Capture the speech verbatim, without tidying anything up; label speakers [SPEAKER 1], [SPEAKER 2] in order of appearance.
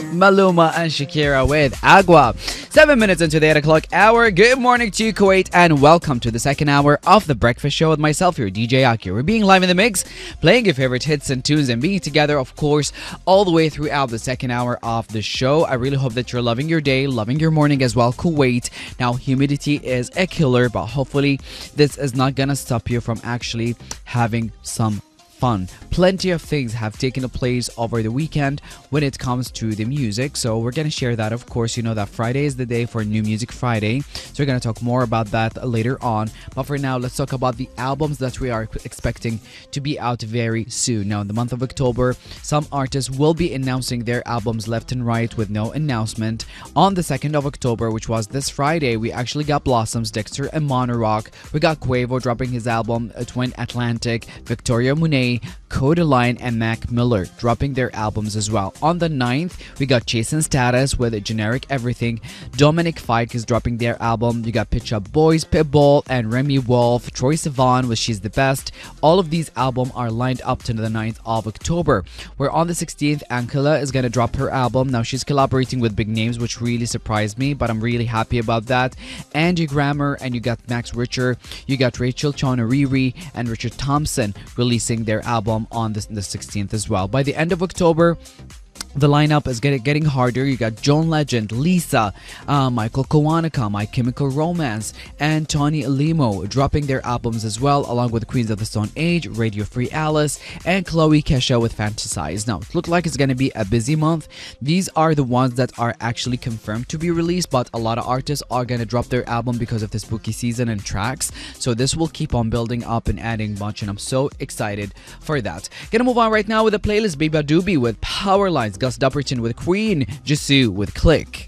[SPEAKER 1] Maluma and Shakira with Agua. Seven minutes into the eight o'clock hour. Good morning to Kuwait and welcome to the second hour of The Breakfast Show with myself here, D J Aki. We're being live in the mix, playing your favorite hits and tunes and being together, of course, all the way throughout the second hour of the show. I really hope that you're loving your day, loving your morning as well, Kuwait. Now, humidity is a killer, but hopefully this is not gonna stop you from actually having some fun. Plenty of things have taken place over the weekend when it comes to the music, so we're gonna share that. Of course, you know that Friday is the day for New Music Friday, so we're gonna talk more about that later on. But for now, let's talk about the albums that we are expecting to be out very soon. Now, in the month of October, some artists will be announcing their albums left and right with no announcement. On the second of October, which was this Friday, we actually got Blossoms, Dexter and Monarock. We got Quavo dropping his album Twin Atlantic, Victoria Monet, Codaline and Mac Miller dropping their albums as well. On the ninth, we got Chase and Status with Generic Everything. Dominic Fike is dropping their album. You got Pitch Up Boys, Pitbull and Remy Wolf, Troye Sivan with She's the Best. All of these albums are lined up to the ninth of October. Where on the sixteenth, Ankela is going to drop her album. Now, she's collaborating with big names, which really surprised me, but I'm really happy about that. Andy Grammer, and you got Max Richter. You got Rachel Chonariri and Richard Thompson releasing their album on the, the sixteenth as well. By the end of October, the lineup is getting, getting harder. You got John Legend, Lisa, uh, Michael Kiwanuka, My Chemical Romance, and Tony Alimo dropping their albums as well, along with Queens of the Stone Age, Radio Free Alice, and Chloe Kesha with Fantasize. Now, it looks like it's going to be a busy month. These are the ones that are actually confirmed to be released, but a lot of artists are going to drop their album because of this spooky season and tracks. So this will keep on building up and adding much, and I'm so excited for that. Gonna move on right now with the playlist. Beba Doobie with Power Lines, Gus Dupperton with Queen, Jisoo with Click.